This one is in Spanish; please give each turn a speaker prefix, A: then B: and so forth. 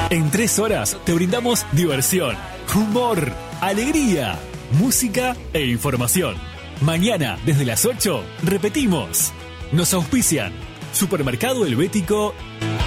A: En 3 horas te brindamos diversión, humor, alegría, música e información. Mañana, desde las 8, repetimos. Nos auspician Supermercado Helvético